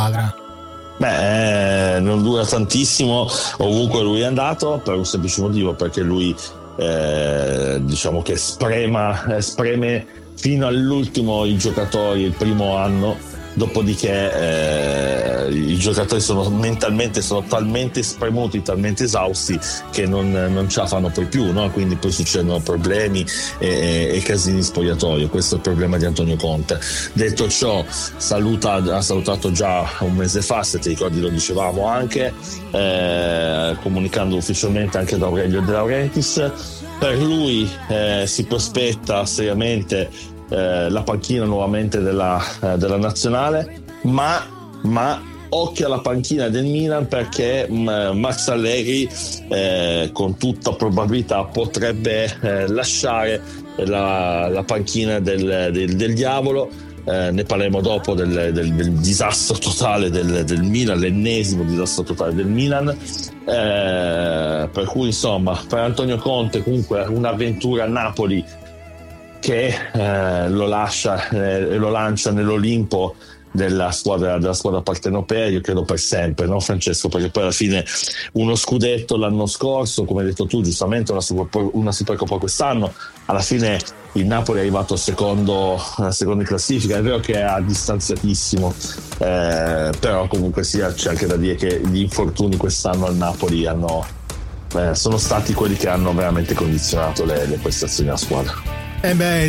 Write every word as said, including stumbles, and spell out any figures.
Beh, eh, non dura tantissimo ovunque lui è andato, per un semplice motivo, perché lui eh, diciamo che sprema, eh, spreme fino all'ultimo i giocatori il primo anno, dopodiché eh, i giocatori sono mentalmente sono talmente spremuti, talmente esausti che non, non ce la fanno poi più, no? Quindi poi succedono problemi e, e casini in spogliatoio. Questo è il problema di Antonio Conte. Detto ciò, saluta, ha salutato già un mese fa, se ti ricordi lo dicevamo anche, eh, comunicando ufficialmente anche da Aurelio De Laurentiis. Per lui eh, si prospetta seriamente Eh, la panchina nuovamente della, eh, della nazionale, ma, ma occhio alla panchina del Milan, perché mh, Max Allegri eh, con tutta probabilità potrebbe eh, lasciare la, la panchina del, del, del diavolo. Eh, ne parleremo dopo del, del, del disastro totale del, del Milan, l'ennesimo disastro totale del Milan. Eh, per cui insomma, per Antonio Conte comunque un'avventura a Napoli che eh, lo lascia e eh, lo lancia nell'Olimpo della squadra, della squadra partenopea, io credo per sempre, no Francesco? Perché poi alla fine uno scudetto l'anno scorso, come hai detto tu giustamente, una, super, una Supercoppa quest'anno, alla fine il Napoli è arrivato secondo, secondo in classifica. È vero che è a distanziatissimo, eh, però comunque sia c'è anche da dire che gli infortuni quest'anno al Napoli hanno, eh, sono stati quelli che hanno veramente condizionato le, le prestazioni della squadra. Eh beh,